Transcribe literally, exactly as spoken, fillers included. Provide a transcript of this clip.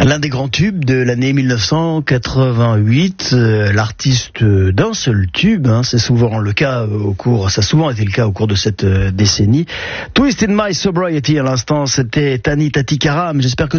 L'un des grands tubes de l'année mille neuf cent quatre-vingt-huit, euh, l'artiste d'un seul tube, hein, c'est souvent le cas au cours, ça a souvent été le cas au cours de cette euh, décennie. Twisted My Sobriety à l'instant, c'était Tani Tati Karam. J'espère que